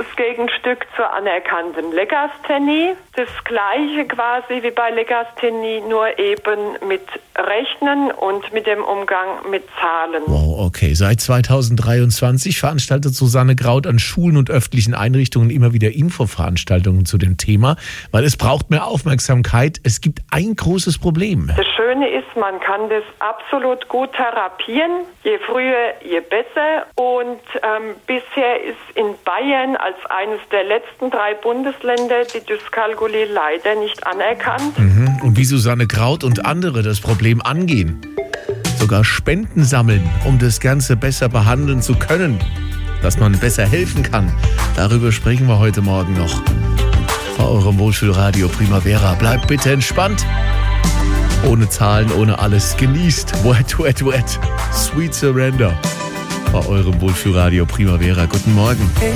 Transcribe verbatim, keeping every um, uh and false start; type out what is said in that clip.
das Gegenstück zur anerkannten Legasthenie. Das gleiche quasi wie bei Legasthenie, nur eben mit Rechnen und mit dem Umgang mit Zahlen. Wow, okay. Seit zweitausenddreiundzwanzig veranstaltet Susanne Kraut an Schulen und öffentlichen Einrichtungen immer wieder Infoveranstaltungen zu dem Thema, weil es braucht mehr Aufmerksamkeit. Es gibt ein großes Problem. Das Schöne ist, man kann das absolut gut therapieren. Je früher, je besser. Und ähm, bisher ist in Bayern als eines der letzten drei Bundesländer die Dyskalkulie leider nicht anerkannt. Mhm. Und wie Susanne Kraut und andere das Problem angehen. Sogar Spenden sammeln, um das Ganze besser behandeln zu können. Dass man besser helfen kann. Darüber sprechen wir heute Morgen noch. Bei eurem Wohlfühlradio Primavera. Bleibt bitte entspannt. Ohne Zahlen, ohne alles. Genießt. Wet, wet, wet. Sweet Surrender. Bei eurem Wohlfühlradio Primavera. Guten Morgen.